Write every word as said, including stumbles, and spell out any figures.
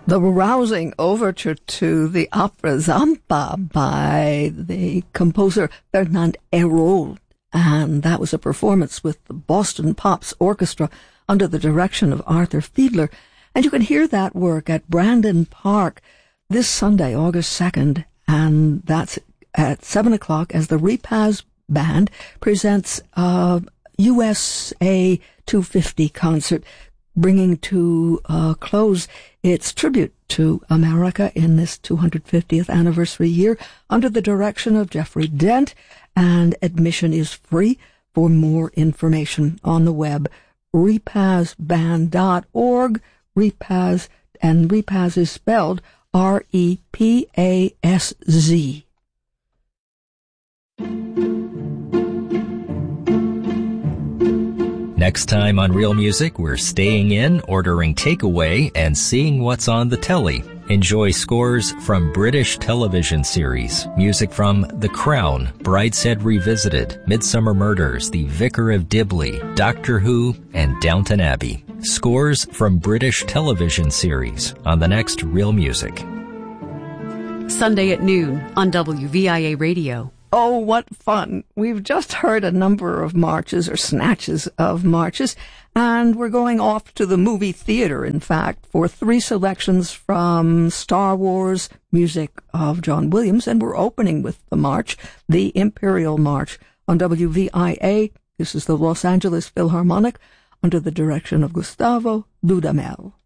The rousing overture to the opera Zampa by the composer Fernand Hérold. And that was a performance with the Boston Pops Orchestra under the direction of Arthur Fiedler. And you can hear that work at Brandon Park this Sunday, August second. And that's at seven o'clock as the Repaz Band presents a U S A two fifty concert, bringing to a close its tribute to America in this two hundred fiftieth anniversary year under the direction of Jeffrey Dent, and admission is free. For more information on the web, repaz band dot org, Repaz, and Repaz is spelled R E P A S Z. Next time on Real Music, we're staying in, ordering takeaway, and seeing what's on the telly. Enjoy scores from British television series, music from The Crown, Brideshead Revisited, Midsummer Murders, The Vicar of Dibley, Doctor Who, and Downton Abbey. Scores from British television series on the next Real Music. Sunday at noon on W V I A Radio. Oh, what fun. We've just heard a number of marches, or snatches of marches, and we're going off to the movie theater, in fact, for three selections from Star Wars, music of John Williams, and we're opening with the march, the Imperial March, on W V I A. This is the Los Angeles Philharmonic, under the direction of Gustavo Dudamel.